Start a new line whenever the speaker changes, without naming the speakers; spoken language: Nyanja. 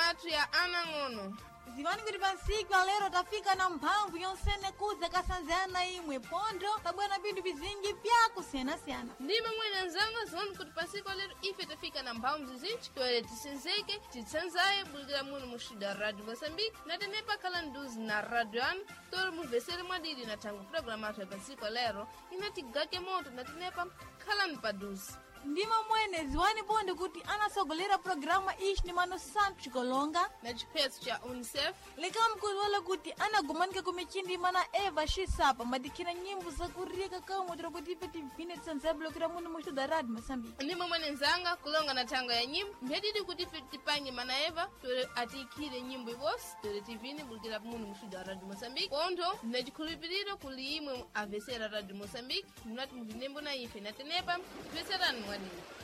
programatu ya Anang'ono.
Ziwani kuti pansiku lero tafika na mphamvu yonsene kuza kasanzana imwe pondo tabwana bintu bizingi byakusiyanasiyana.
Ndime mwene nzanga ziwani kuti pansiku lero ife tafika na mphamvu zizinji toere tisenzeke titsanzaye bulikira muno mushida Radio Mozambique natenepa kala nduzi na radio anu toro muvesere mwadidi na tangu programatu ya pansiku lero inatigake moto natenepa kala nipaduzi.
Ndima mwene ziwani ponde kuti anasogolera programa ishi ni Mano Santo Chikolonga
na chipeso cha UNICEF.
Leka mkuzola kuti anagumanika kumichindi mana Eva Shisapa madikina nyimbo za kurika kama motoro kuti ife tivine tsanzablo kira muno mushida Radio Mozambique.
Ndima mwene nzanga kulonga na tango ya nyimbo mbedidi kuti ife tipanye mana Eva tore atikire nyimbo ibosi tore tivine bulikira muno mushida Radio Mozambique. Kondo mnajikulipiriro kuli imwe avesera Radio Mozambique mnati muvinembo na ife natenepa veserani mwadini.